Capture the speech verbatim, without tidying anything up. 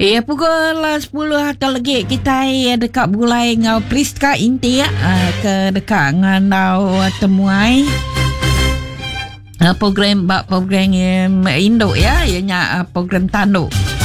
Eh, pukul sepuluh atau lagi kita dekat bulai ngau Priska inti ya uh, ke dekat ngandau temuai uh, program bak program um, Indo ya ianya uh, program tanduk